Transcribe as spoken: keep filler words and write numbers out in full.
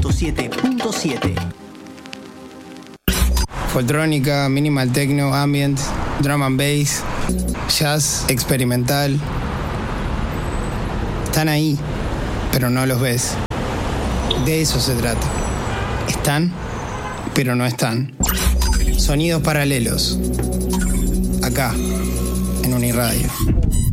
ciento siete punto siete. Foltrónica, minimal techno, ambient, drum and bass, jazz, experimental. Están ahí, pero no los ves. De eso se trata. Están, pero no están. Sonidos paralelos. Acá, en Uniradio.